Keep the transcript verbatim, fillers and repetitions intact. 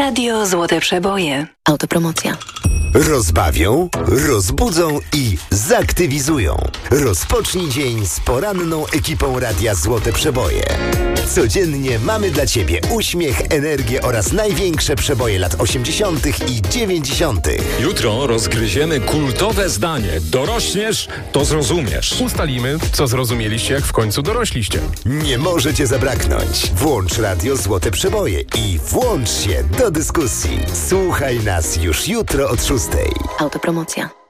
Radio Złote Przeboje. Autopromocja. Rozbawią, rozbudzą i zaktywizują. Rozpocznij dzień z poranną ekipą Radia Złote Przeboje. Codziennie mamy dla Ciebie uśmiech, energię oraz największe przeboje lat osiemdziesiątych i dziewięćdziesiątych. Jutro rozgryziemy kultowe zdanie. Dorośniesz, to zrozumiesz. Ustalimy, co zrozumieliście, jak w końcu dorośliście. Nie może Cię zabraknąć. Włącz Radio Złote Przeboje i włącz się do dyskusji. Słuchaj nas już jutro od szóstej. Autopromocja.